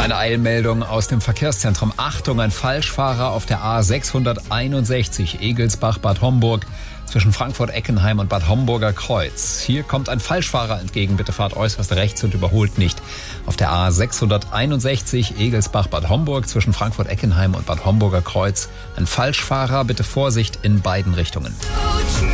Eine Eilmeldung aus dem Verkehrszentrum. Achtung, ein Falschfahrer auf der A661 Egelsbach-Bad Homburg zwischen Frankfurt-Eckenheim und Bad Homburger Kreuz. Hier kommt ein Falschfahrer entgegen. Bitte fahrt äußerst rechts und überholt nicht. Auf der A661 Egelsbach-Bad Homburg zwischen Frankfurt-Eckenheim und Bad Homburger Kreuz. Ein Falschfahrer, bitte Vorsicht in beiden Richtungen.